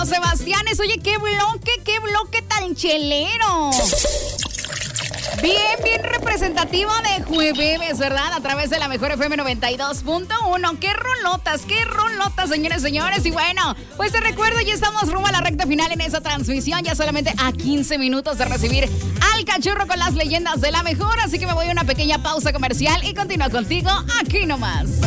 Los Sebastianes. Oye, qué bloque tan chelero. Bien representativo de jueves, ¿verdad? A través de la mejor FM 92.1. Qué rolotas, señores, señores. Y bueno, pues te recuerdo, ya estamos rumbo a la recta final en esa transmisión. Ya solamente a 15 minutos de recibir al Cachorro con las leyendas de la mejor. Así que me voy a una pequeña pausa comercial y continúo contigo aquí nomás.